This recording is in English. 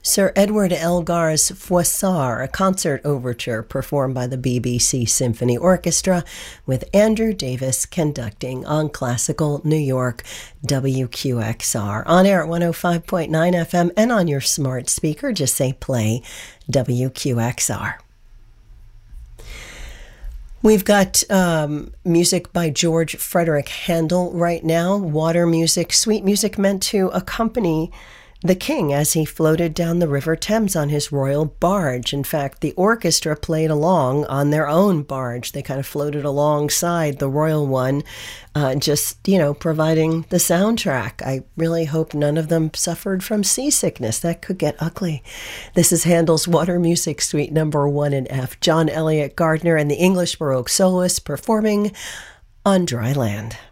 Sir Edward Elgar's Froissart, a concert overture performed by the BBC Symphony Orchestra with Andrew Davis conducting on Classical New York WQXR. On air at 105.9 FM and on your smart speaker, just say play WQXR. We've got music by George Frederick Handel right now, water music, sweet music meant to accompany the king as he floated down the River Thames on his royal barge. In fact, the orchestra played along on their own barge. They kind of floated alongside the royal one, providing the soundtrack. I really hope none of them suffered from seasickness. That could get ugly. This is Handel's Water Music Suite number 1 in F. John Elliott Gardner and the English Baroque soloists performing on Dry Land.